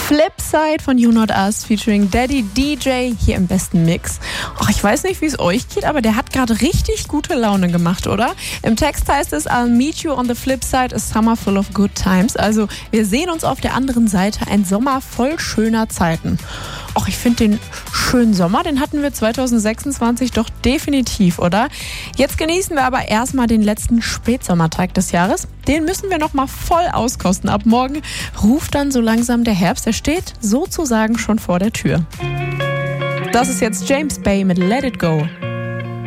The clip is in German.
Flipside von You Not Us featuring Daddy DJ hier im besten Mix. Och, ich weiß nicht, wie es euch geht, aber der hat gerade richtig gute Laune gemacht, oder? Im Text heißt es, I'll meet you on the flip side, a summer full of good times. Also wir sehen uns auf der anderen Seite, ein Sommer voll schöner Zeiten. Och, ich finde den schönen Sommer, den hatten wir 2026 doch definitiv, oder? Jetzt genießen wir aber erstmal den letzten Spätsommertag des Jahres. Den müssen wir noch mal voll auskosten. Ab morgen ruft dann so langsam der Herbst. Er steht sozusagen schon vor der Tür. Das ist jetzt James Bay mit Let It Go.